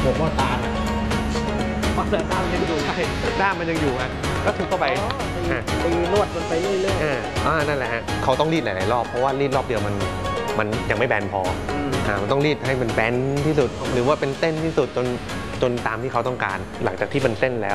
ผมว่าตาลด้ามยังอยู่ใช่ด้ามมันยังอยู่ฮะก็ทุบเข้าไปตีนวดมันไปเรื่อยๆนั่นแหละฮะเขาต้องรีดหลายๆรอบเพราะว่ารีดรอบเดียวมันยังไม่แบนพอมันต้องรีดให้มันแบนที่สุดหรือว่าเป็นเส้นที่สุดจนตามที่เขาต้องการหลังจากที่มันเส้นแล้ว